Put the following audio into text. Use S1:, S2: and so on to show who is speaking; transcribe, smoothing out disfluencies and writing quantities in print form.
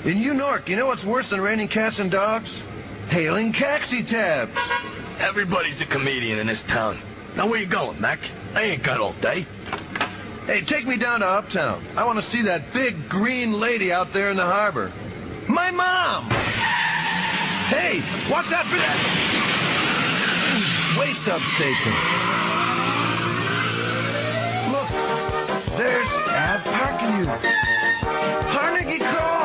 S1: In New York, you know what's worse than raining cats and dogs? Hailing taxi cabs.
S2: Everybody's a comedian in this town. Now where you going, Mac? I ain't got all day.
S1: Hey, take me down to Uptown. I want to see that big green lady out there in the harbor. My mom! Hey, watch out for that waste substation. Look, there's Ab parking you. Carnegie Call!